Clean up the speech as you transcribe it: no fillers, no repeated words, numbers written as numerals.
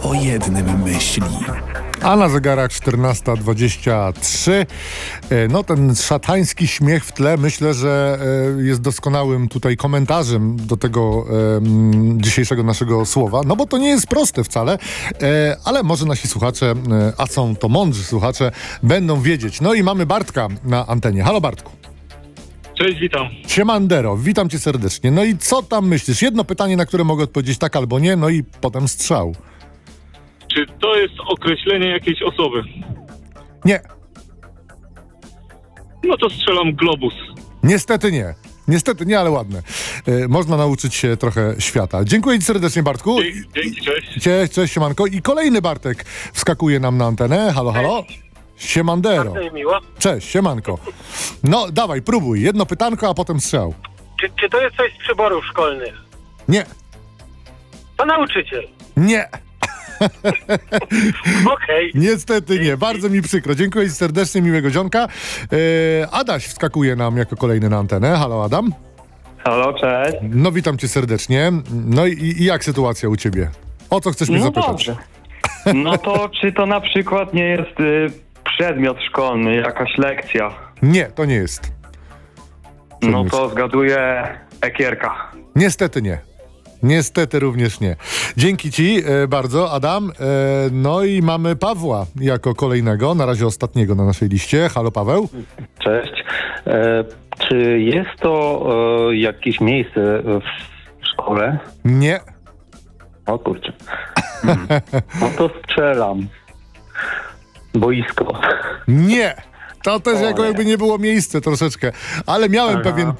o jednym myśli. A na zegarach 14:23. No ten szatański śmiech w tle myślę, że jest doskonałym tutaj komentarzem do tego dzisiejszego naszego słowa. No bo to nie jest proste wcale, ale może nasi słuchacze, a są to mądrzy słuchacze, będą wiedzieć. No i mamy Bartka na antenie. Halo Bartku. Cześć, witam. Siemandero, witam cię serdecznie. No i co tam myślisz? Jedno pytanie, na które mogę odpowiedzieć tak albo nie, no i potem strzał. Czy to jest określenie jakiejś osoby? Nie, No to strzelam globus. niestety nie. Niestety nie, ale ładne. Można nauczyć się trochę świata. Dziękuję ci serdecznie, Bartku. Dzięki, cześć. Cześć, siemanko. I kolejny Bartek wskakuje nam na antenę. Halo, halo. Siemandero. Bardzo mi miło. Cześć, siemanko. No, dawaj, próbuj. Jedno pytanko, a potem strzał. Czy to jest coś z przyborów szkolnych? Nie, To nauczyciel. nie. Okej. Niestety nie. Bardzo mi przykro. Dziękuję ci serdecznie, miłego dzionka. Adaś wskakuje nam jako kolejny na antenę. Halo, Adam. Halo, cześć. No, witam cię serdecznie. No i jak sytuacja u ciebie? O co chcesz mnie zapytać? Dobrze. No to czy to na przykład nie jest przedmiot szkolny, jakaś lekcja? Nie, to nie jest. No to zgaduję ekierka. Niestety nie. Niestety również nie. Dzięki ci bardzo, Adam. No i mamy Pawła jako kolejnego, na razie ostatniego na naszej liście. Halo, Paweł. Cześć. Czy jest to jakieś miejsce w szkole? Nie. O kurczę. No to strzelam. Boisko. Nie. To też jakby nie było miejsce troszeczkę. Ale miałem pewien